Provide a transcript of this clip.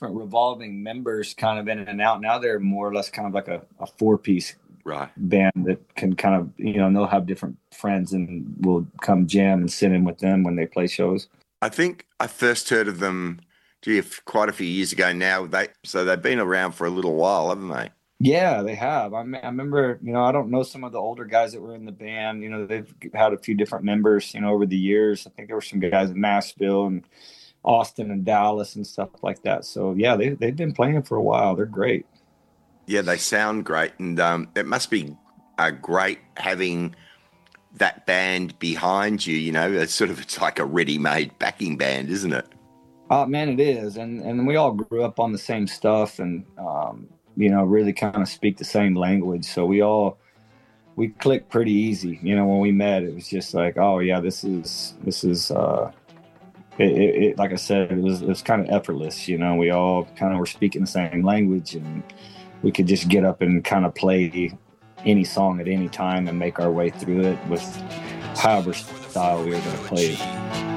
different revolving members kind of in and out. Now they're more or less kind of like a four-piece Right. band that can kind of, they'll have different friends and will come jam and sit in with them when they play shows. I think I first heard of them, quite a few years ago now. They've been around for a little while, haven't they? Yeah, they have. I remember, I don't know some of the older guys that were in the band. They've had a few different members, over the years. I think there were some guys in Nashville and Austin and Dallas and stuff like that. So yeah, they've been playing for a while. They're great. Yeah, they sound great, and it must be great having that band behind you. It's like a ready-made backing band, isn't it? Oh man, it is, and we all grew up on the same stuff, and really kind of speak the same language. So we clicked pretty easy. When we met, it was just like, oh yeah, this is it like I said, it was kind of effortless. We all kind of were speaking the same language, and we could just get up and kind of play any song at any time and make our way through it with however style we were going to play it.